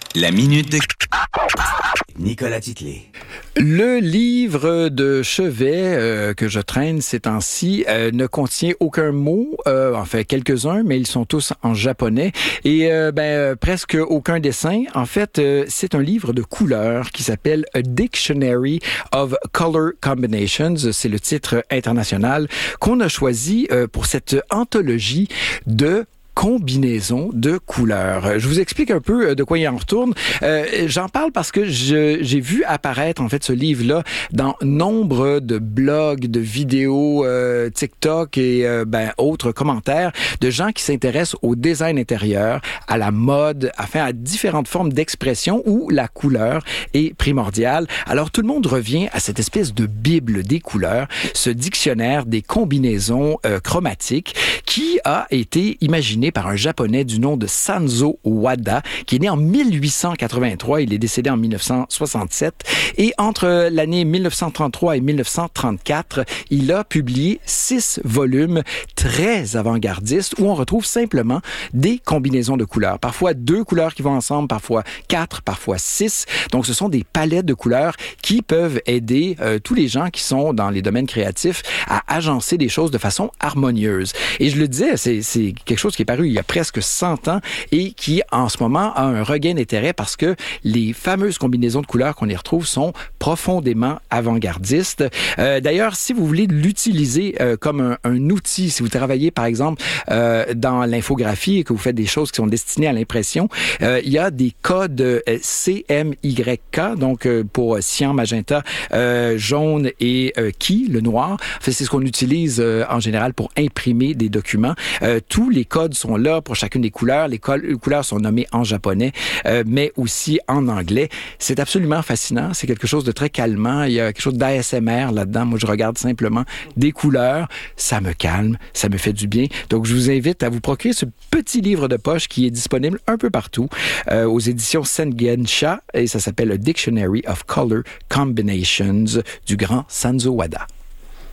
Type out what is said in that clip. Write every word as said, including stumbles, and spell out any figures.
La minute de Nicolas Titley. Le livre de chevet euh, que je traîne ces temps-ci euh, ne contient aucun mot, euh, enfin quelques-uns, mais ils sont tous en japonais et euh, ben euh, presque aucun dessin. En fait, euh, c'est un livre de couleurs qui s'appelle A Dictionary of Color Combinations. C'est le titre international qu'on a choisi euh, pour cette anthologie de combinaison de couleurs. Je vous explique un peu de quoi il en retourne. Euh, j'en parle parce que je, j'ai vu apparaître en fait ce livre-là dans nombre de blogs, de vidéos, euh, TikTok et euh, ben autres commentaires de gens qui s'intéressent au design intérieur, à la mode, enfin à différentes formes d'expression où la couleur est primordiale. Alors tout le monde revient à cette espèce de bible des couleurs, ce dictionnaire des combinaisons euh, chromatiques qui a été imaginé par un Japonais du nom de Sanzo Wada, qui est né en mille huit cent quatre-vingt-trois. Il est décédé en mille neuf cent soixante-sept. Et entre l'année mille neuf cent trente-trois et mille neuf cent trente-quatre, il a publié six volumes très avant-gardistes où on retrouve simplement des combinaisons de couleurs. Parfois deux couleurs qui vont ensemble, parfois quatre, parfois six. Donc ce sont des palettes de couleurs qui peuvent aider euh, tous les gens qui sont dans les domaines créatifs à agencer des choses de façon harmonieuse. Et je le disais, c'est, c'est quelque chose qui est paru il y a presque cent ans et qui, en ce moment, a un regain d'intérêt parce que les fameuses combinaisons de couleurs qu'on y retrouve sont profondément avant-gardistes. Euh, d'ailleurs, si vous voulez l'utiliser euh, comme un, un outil, si vous travaillez, par exemple, euh, dans l'infographie et que vous faites des choses qui sont destinées à l'impression, euh, il y a des codes euh, C M Y K, donc euh, pour cyan, magenta, euh, jaune et euh, ki, le noir. Enfin, c'est ce qu'on utilise euh, en général pour imprimer des documents. Euh, tous les codes sont là pour chacune des couleurs. Les, col- les couleurs sont nommées en japonais, euh, mais aussi en anglais. C'est absolument fascinant. C'est quelque chose de très calmant. Il y a quelque chose d'A S M R là-dedans. Moi, je regarde simplement des couleurs. Ça me calme, ça me fait du bien. Donc, je vous invite à vous procurer ce petit livre de poche qui est disponible un peu partout euh, aux éditions Sengensha et ça s'appelle A Dictionary of Color Combinations du grand Sanzo Wada.